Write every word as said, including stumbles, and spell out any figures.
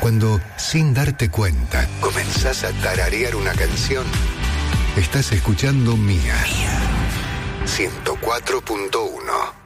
Cuando, sin darte cuenta, comenzás a tararear una canción, estás escuchando Mía. ciento cuatro punto uno.